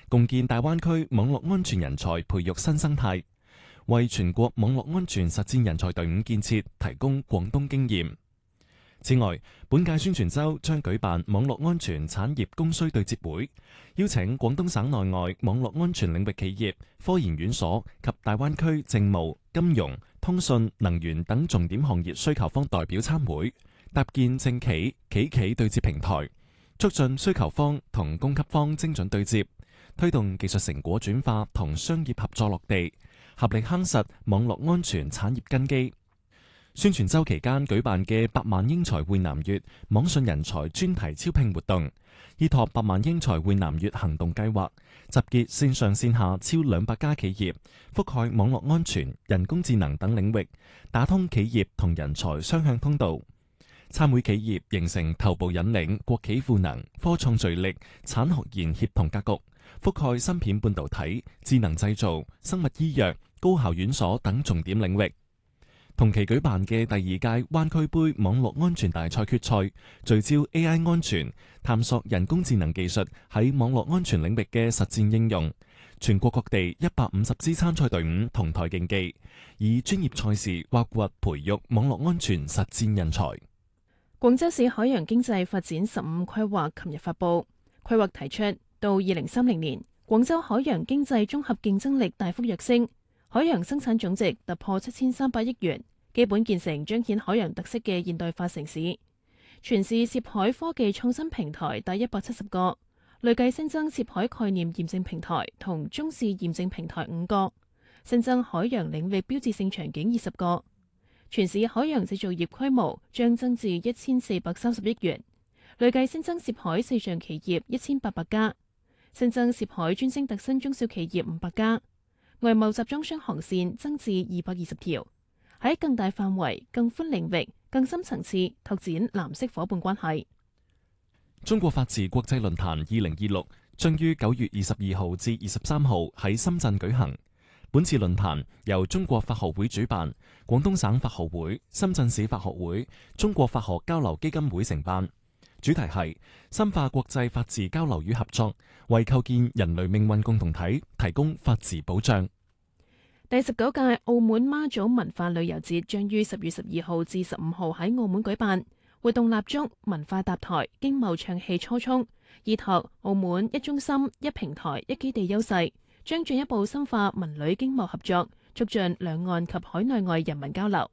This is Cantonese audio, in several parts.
共建大灣區網絡安全人才培育新生態，為全國網絡安全實戰人才隊伍建設提供廣東經驗。此外，本屆宣傳週將舉辦網絡安全產業供需對接會，邀請廣東省內外網絡安全領域企業、科研院所及大灣區政務、金融、通訊、能源等重點行業需求方代表參會，搭建政企、企對接平台，促進需求方同供給方精準對接，推動技術成果轉化同商業合作落地，合力夯實網絡安全產業根基。宣傳週期間舉辦嘅百萬英才匯南粵網信人才專題招聘活動，依託百萬英才匯南粵行動計劃，集結線上線下超200家企業，覆蓋網絡安全、人工智能等領域，打通企業同人才雙向通道。參會企業形成頭部引領國企賦能、科創聚力、產學研協同格局，覆蓋芯片半導體、智能製造、生物醫藥、高校院所等重點領域。同期舉辦嘅第2屆灣區杯網絡安全大賽決賽，聚焦 AI 安全，探索人工智能技術喺網絡安全領域嘅實戰應用。全國各地150支參賽隊伍同台競技，以專業賽事挖掘培育網絡安全實戰人才。 廣州市海洋經濟發展15規劃琴日發布，規劃提出到2030年，廣州海洋經濟綜合競爭力大幅躍升，海洋生產總值突破7300億元，基本建成彰顯海洋特色嘅現代化城市。全市涉海科技創新平台達170個，累計新增涉海概念驗證平台同中試驗證平台5個，新增海洋領域標誌性場景20個。全市海洋製造業規模將增至1430億元，累計新增涉海視像企業1800家，新增涉海專精特新中小企業500家，外貿集裝箱航線增至220條，喺更大範圍、更寬領域、更深層次拓展藍色伙伴關係。 中國法治國際論壇2026將於9月22號至23號喺深圳舉行。本次論壇由中國法學會主辦，廣東省法學會、深圳市法學會、中國法學交流基金會承辦。主題係深化國際法治交流與合作，為構建人類命運共同體提供法治保障。 第19屆澳門媽祖文化旅遊節將於10月12號至15號喺澳門舉辦，活動立足文化搭台、經貿唱戲初衷，依託澳門一中心、一平台、一基地優勢，將進一步深化文旅經貿合作，促進兩岸及海內外人民交流。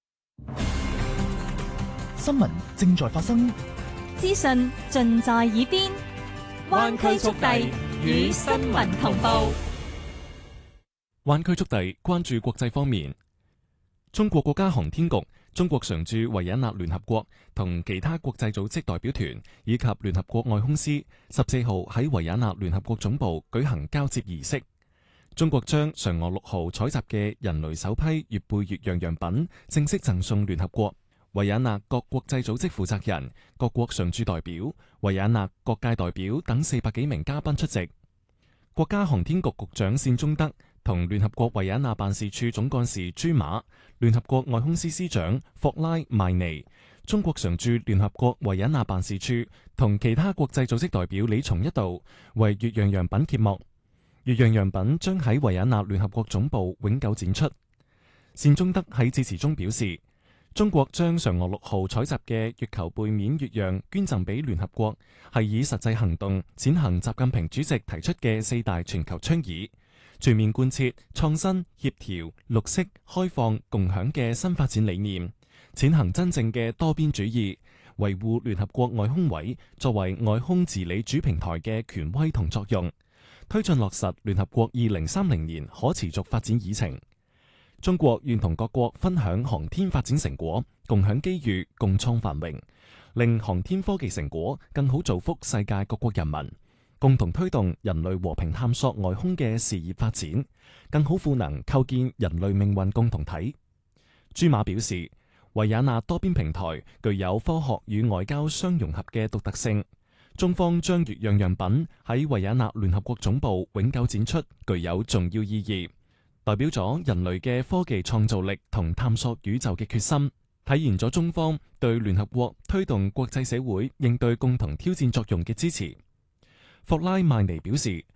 新聞正在發生， 資訊盡在耳邊，灣區速遞與新聞同步。 灣區速遞關注國際方面，中國國家航天局、中國常駐維也納聯合國同其他國際組織代表團以及聯合國外空司14號喺維也納聯合國總部舉行交接儀式。中國將嫦娥6號採集嘅人類首批月背月樣樣品正式贈送聯合國。維也納各國際組織負責人、各國常駐代表、維也納各界代表等400幾名嘉賓出席。國家航天局局長單忠德同聯合國維也納辦事處總幹事朱馬、聯合國外空司司長霍拉邁尼、中國常駐聯合國維也納辦事處同其他國際組織代表李松一道為月樣樣品揭幕。月樣樣品將喺維也納聯合國總部永久展出。單忠德喺致辭中表示，中國將嫦娥6號採集嘅月球背面月樣捐贈俾聯合國，係以實際行動踐行習近平主席提出嘅4大全球倡議，全面貫徹創新、協調、綠色、開放、共享嘅新發展理念，踐行真正嘅多邊主義，維護聯合國外空委作為外空治理主平台嘅權威同作用，推進落實聯合國2030年可持續發展議程。中國願同各國分享航天發展成果，共享機遇，共創繁榮，令航天科技成果更好造福世界各國人民，共同推動人類和平探索外空嘅事業發展，更好賦能構建人類命運共同體。朱馬表示，維也納多邊平台具有科學與外交相融合嘅獨特性，中方將月樣樣品喺維也納聯合國總部永久展出，具有重要意義，代表咗人類嘅科技創造力同探索宇宙嘅決心，體現咗中方對聯合國推動國際社會應對共同挑戰作用嘅支持。霍拉邁尼表示，